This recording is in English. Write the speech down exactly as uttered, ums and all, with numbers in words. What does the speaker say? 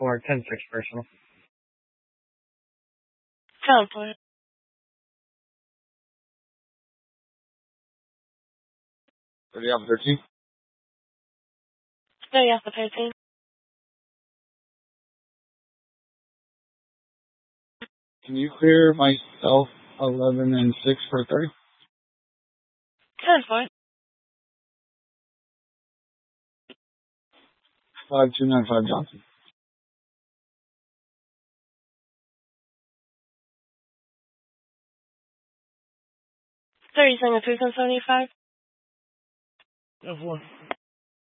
for ten six personal. Teleport. thirty off thirteen. thirty off the thirteen. Can you clear myself eleven and six for thirty? Teleport. five two nine five Johnson. thirty single two seventy five. Of one.